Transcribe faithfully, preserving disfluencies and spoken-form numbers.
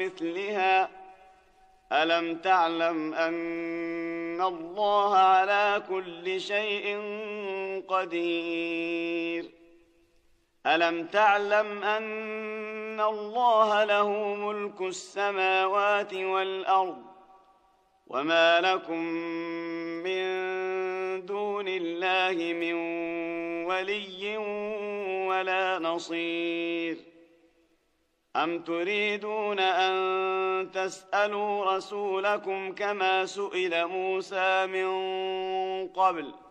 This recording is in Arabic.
مثلها ألم تعلم أن الله على كل شيء قدير ألم تعلم أن الله له ملك السماوات والأرض وما لكم من دون الله من ولي ولا نصير أم تريدون أن تسألوا رسولكم كما سئل موسى من قبل